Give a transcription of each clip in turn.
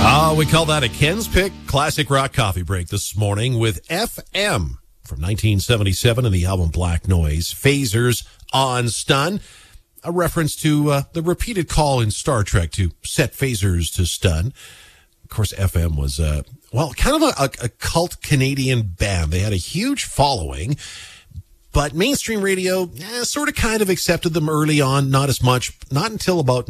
We call that a Ken's Pick Classic Rock Coffee Break this morning with FM from 1977 and the album Black Noise, Phasers on Stun, a reference to the repeated call in Star Trek to set phasers to stun. Of course, FM was, kind of a cult Canadian band. They had a huge following, but mainstream radio sort of kind of accepted them early on, not as much, not until about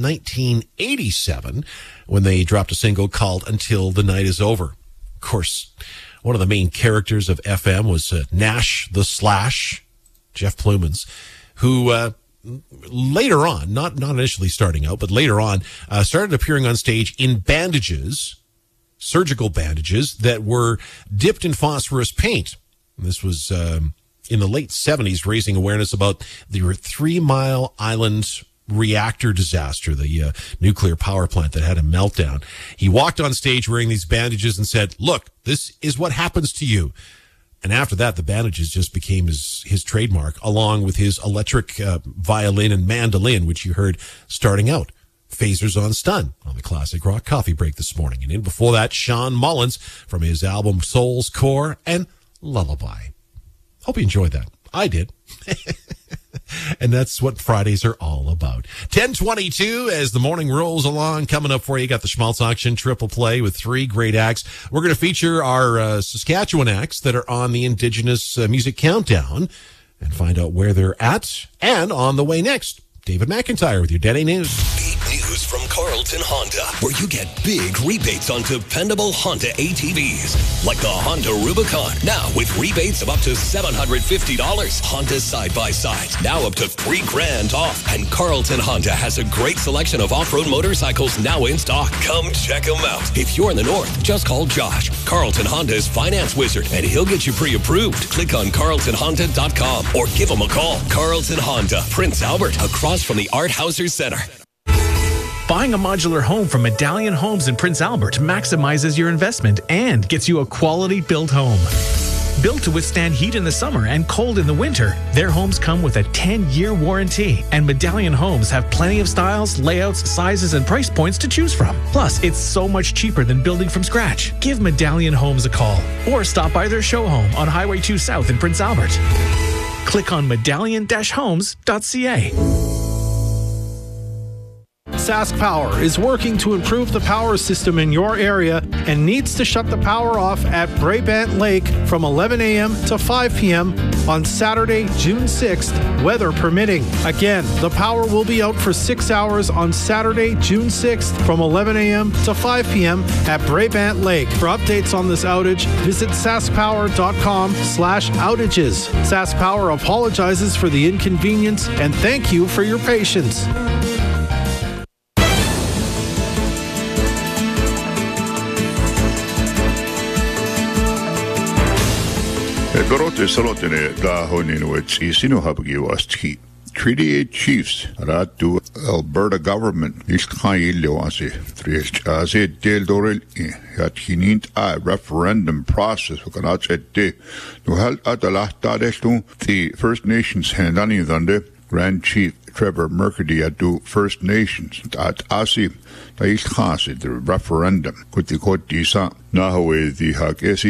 1987 when they dropped a single called Until the Night Is Over. Of course, one of the main characters of FM was Nash the Slash, Jeff Plumans, who later on, not initially starting out, but later on, started appearing on stage in bandages, surgical bandages that were dipped in phosphorus paint. And this was in the late 70s, raising awareness about the 3 Mile Island reactor disaster, the nuclear power plant that had a meltdown. He walked on stage wearing these bandages and said, "Look, this is what happens to you." And after that, the bandages just became his trademark, along with his electric violin and mandolin, which you heard starting out. Phasers on Stun on the Classic Rock Coffee Break this morning. And in before that, Sean Mullins from his album Soul's Core and Lullaby. Hope you enjoyed that. I did. And that's what Fridays are all about. 10:22 as the morning rolls along. Coming up for you, got the Schmaltz Auction Triple Play with 3 great acts. We're going to feature our Saskatchewan acts that are on the Indigenous Music Countdown and find out where they're at. And on the way next, David McIntyre with your Denny News. Big news from Carlton Honda, where you get big rebates on dependable Honda ATVs, like the Honda Rubicon. Now with rebates of up to $750. Honda side-by-sides, now up to $3,000 off. And Carlton Honda has a great selection of off-road motorcycles now in stock. Come check them out. If you're in the north, just call Josh, Carlton Honda's finance wizard, and he'll get you pre-approved. Click on carltonhonda.com or give him a call. Carlton Honda, Prince Albert, across from the Art Hauser Center. Buying a modular home from Medallion Homes in Prince Albert maximizes your investment and gets you a quality built home. Built to withstand heat in the summer and cold in the winter, their homes come with a 10-year warranty. And Medallion Homes have plenty of styles, layouts, sizes, and price points to choose from. Plus, it's so much cheaper than building from scratch. Give Medallion Homes a call or stop by their show home on Highway 2 South in Prince Albert. Click on medallion-homes.ca. Sask Power is working to improve the power system in your area and needs to shut the power off at Brabant Lake from 11 a.m. to 5 p.m. on Saturday, June 6th, weather permitting. Again, the power will be out for 6 hours on Saturday, June 6th from 11 a.m. to 5 p.m. at Brabant Lake. For updates on this outage, visit saskpower.com/outages. Sask Power apologizes for the inconvenience and thank you for your patience. Gorote salotene da honin wits isino habgi wastki. Treaty 8 Chiefs Ratu Alberta government Ishkailioasi Trish Del Dorel at Hinint a referendum process Kanat de no held at the Lahtadeslu the First Nations Handani Dande Grand Chief Trevor Mercady at do First Nations at Asi the referendum could the court disa Nahawe the Hak